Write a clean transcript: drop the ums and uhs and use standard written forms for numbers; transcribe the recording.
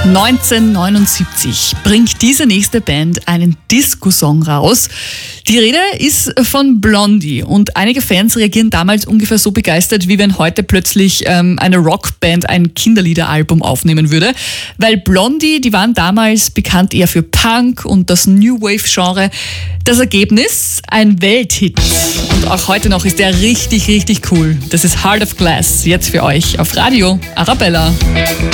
1979 bringt diese nächste Band einen Disco-Song raus. Die Rede ist von Blondie und einige Fans reagieren damals ungefähr so begeistert, wie wenn heute plötzlich eine Rockband ein Kinderliederalbum aufnehmen würde. Weil Blondie, die waren damals bekannt eher für Punk und das New Wave-Genre. Das Ergebnis? Ein Welthit. Und auch heute noch ist der richtig, richtig cool. Das ist Heart of Glass, jetzt für euch auf Radio Arabella.